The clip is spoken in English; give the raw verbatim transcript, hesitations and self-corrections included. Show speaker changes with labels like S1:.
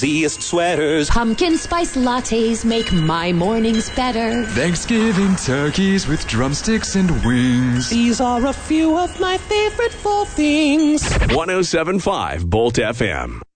S1: Easiest sweaters.
S2: Pumpkin spice lattes make my mornings better.
S3: Thanksgiving turkeys with drumsticks and wings.
S1: These are a few of my favorite fall things.
S4: one oh seven point five Bolt F M.